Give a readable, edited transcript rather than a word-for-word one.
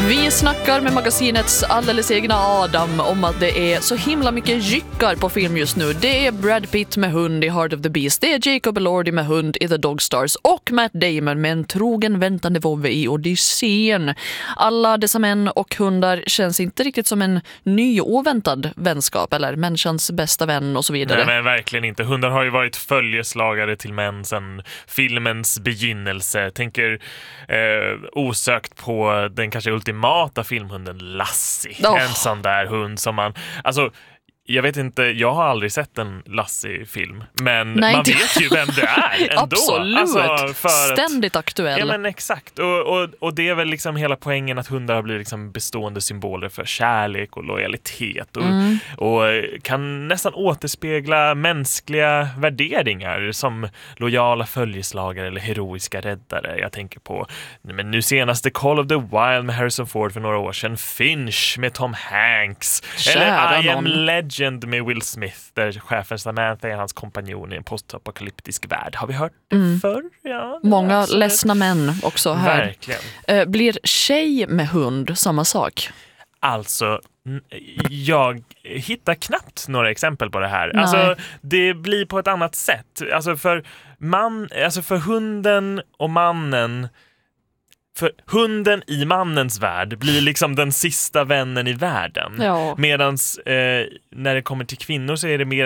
Vi snackar med magasinets alldeles egna Adam om att det är så himla mycket jyckar på film just nu. Det är Brad Pitt med hund i Heart of the Beast, det är Jacob Elordi med hund i The Dog Stars och Matt Damon med en trogen väntande vovve i Odysseen. Alla dessa män och hundar känns inte riktigt som en ny oväntad vänskap eller människans bästa vän och så vidare. Nej, men verkligen inte. Hundar har ju varit följeslagare till män sedan filmens begynnelse. Tänker osökt på den kanske ultimata filmhunden Lassie. En sån där hund som man... Alltså, jag vet inte, jag har aldrig sett en Lassie-film, men man vet ju vem det är ändå. Absolut, alltså ständigt aktuell. Ja, men exakt, och det är väl liksom hela poängen att hundar blir liksom bestående symboler för kärlek och lojalitet och kan nästan återspegla mänskliga värderingar som lojala följeslagare eller heroiska räddare. Jag tänker på men nu senaste Call of the Wild med Harrison Ford för några år sedan, Finch med Tom Hanks, eller I Am Legend med Will Smith där chefen Samantha är hans kompanjon i en postapokalyptisk värld. Har vi hört det förr? Ja, många ledsna män också här. Verkligen. Blir tjej med hund samma sak? Alltså, jag hittar knappt några exempel på det här. Nej. Alltså, det blir på ett annat sätt. Alltså för hunden och mannen. För hunden i mannens värld blir liksom den sista vännen i världen. Ja. Medans när det kommer till kvinnor så är det mer